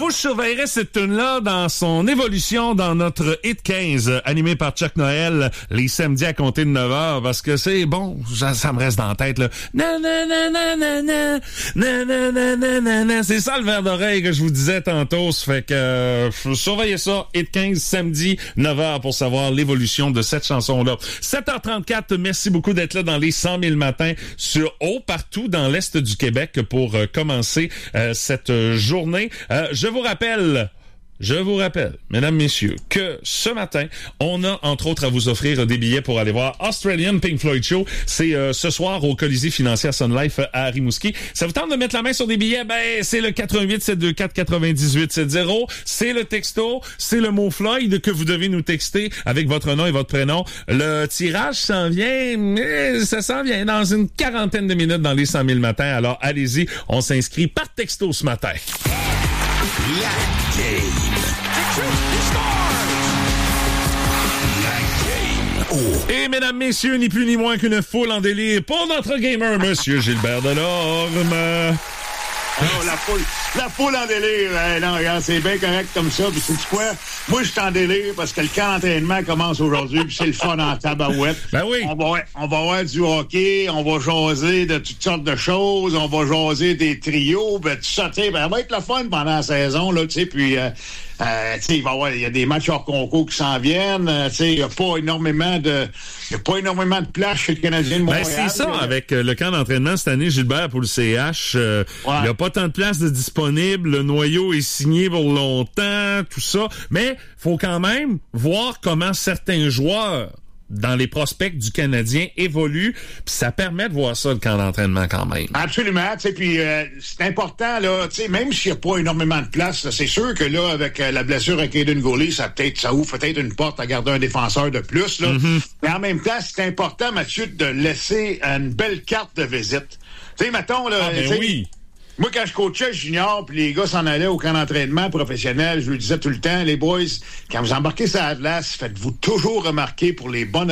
Moi, je surveillerais cette tune-là dans son évolution dans notre Hit 15, animé par Chuck Noël, les samedis à compter de 9h, parce que c'est bon, ça me reste dans la tête, là. C'est ça le verre d'oreille que je vous disais tantôt, ça fait que surveillez ça, Hit 15, samedi, 9h, pour savoir l'évolution de cette chanson-là. 7h34, merci beaucoup d'être là dans les 100 000 matins partout dans l'Est du Québec pour commencer cette journée. Je vous rappelle, mesdames, messieurs, que ce matin, on a, entre autres, à vous offrir des billets pour aller voir Australian Pink Floyd Show. C'est ce soir au Colisée Financière Sun Life à Rimouski. Ça vous tente de mettre la main sur des billets? Ben, c'est le 88-724-9870. C'est le texto, c'est le mot Floyd que vous devez nous texter avec votre nom et votre prénom. Le tirage s'en vient, ça s'en vient dans une quarantaine de minutes dans les 100 000 matins. Alors, allez-y, on s'inscrit par texto ce matin. La game. Et mesdames, messieurs, ni plus ni moins qu'une foule en délire pour notre gamer, Monsieur Gilbert Delorme. Alors, la foule en délire. Non, regarde, c'est bien correct comme ça. Puis sais-tu quoi? Moi, je suis en délire parce que le camp d'entraînement commence aujourd'hui, puis c'est le fun en tabarouette. Ben oui. On va avoir du hockey, on va jaser de toutes sortes de choses, on va jaser des trios, ben tout ça, tu sais, ben, ça va être le fun pendant la saison, là, tu sais, puis il y a des matchs hors concours qui s'en viênes, il n'y a pas énormément de place chez le Canadien de Montréal. Ben, c'est ça, avec le camp d'entraînement cette année, Gilbert, pour le CH, il n'y a pas tant de place de disponible, le noyau est signé pour longtemps, tout ça, mais faut quand même voir comment certains joueurs dans les prospects du Canadien évoluent, puis ça permet de voir ça, le camp d'entraînement, quand même. Absolument, tu sais, puis c'est important, là, tu sais, même s'il n'y a pas énormément de place, là, c'est sûr que là, avec la blessure à Caden Goulet, ça ouvre peut-être une porte à garder un défenseur de plus, là. Mm-hmm. Mais en même temps, c'est important, Mathieu, de laisser une belle carte de visite. Tu sais, mettons, là... oui! Moi, quand je coachais junior, puis les gars s'en allaient au camp d'entraînement professionnel, je leur disais tout le temps, les boys, quand vous embarquez sur la glace, faites-vous toujours remarquer pour les bonnes